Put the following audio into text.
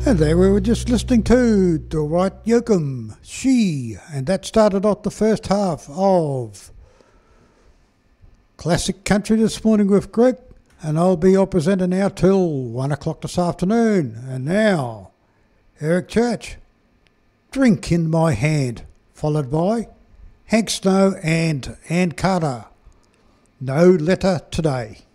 And there we were just listening to Dwight Yoakam, She, and that started off the first half of Classic Country this morning with Greg, and I'll be your presenter now till 1 o'clock this afternoon. And now, Eric Church, Drink in My Hand, followed by Hank Snow and Ann Carter, No Letter Today.